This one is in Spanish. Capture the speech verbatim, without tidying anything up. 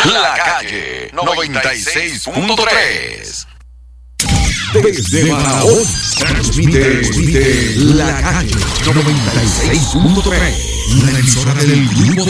La Calle noventa y seis punto tres. Desde Barahona transmite, transmite La Calle noventa y seis punto tres, una emisora del grupo